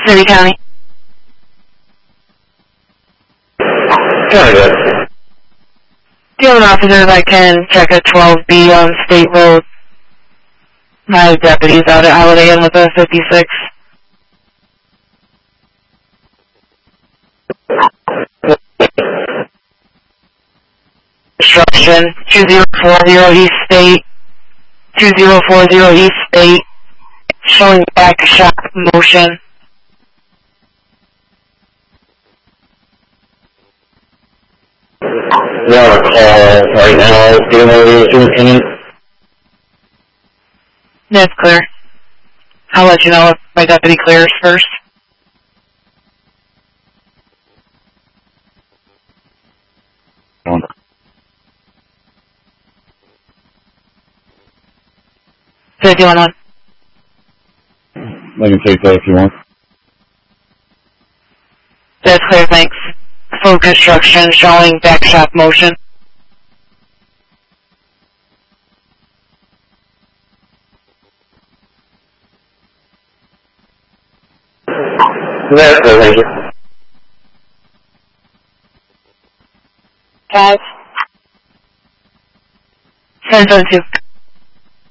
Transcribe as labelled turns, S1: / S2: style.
S1: City County.
S2: Very good.
S1: Do you have an officer that can check a 12B on State Road? My deputy's out at Holiday Inn with a 56. Construction 2040 East State. 2040 East State. Showing back shot motion.
S2: We're on a call right now. Do you know who's doing?
S1: That's clear. I'll let you know if my deputy clears first. So do you want on?
S2: I can take that if you want.
S1: That's clear, thanks. Full construction showing back shot motion.
S2: That's good, thank you.
S1: 5. 772.